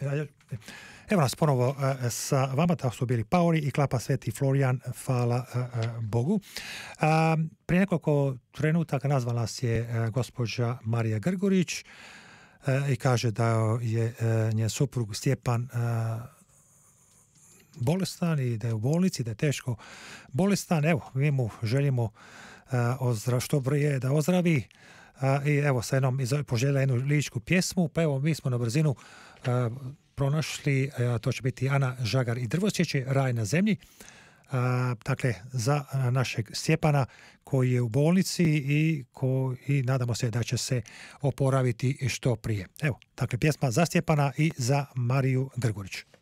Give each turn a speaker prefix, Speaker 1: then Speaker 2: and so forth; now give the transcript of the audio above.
Speaker 1: Evo nas ponovo sa vama, to su bili Paori i Klapa Sveti Florijan, hvala Bogu. Prije nekoliko trenutaka nazvala nas je gospođa Marija Grgurić i kaže da je njen suprug Stjepan bolestan i da je u bolnici, da je teško bolestan. Evo, mi mu želimo što prije da ozdravi. I evo, sa jednom poželjela jednu ličku pjesmu, pa evo, mi smo na brzinu pronašli, to će biti Ana Žagar i Drvosjeće, Raj na zemlji, dakle, za našeg Stjepana koji je u bolnici i nadamo se da će se oporaviti što prije. Evo, dakle, pjesma za Stjepana i za Mariju Grgurić.